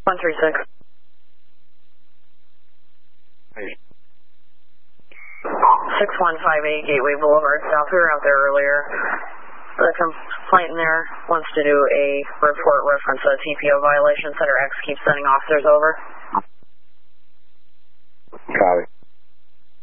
136. Hey. 6158 Gateway Boulevard South. We were out there earlier. The complainant there wants to do a report reference a TPO violation. Center X keeps sending officers over. Copy.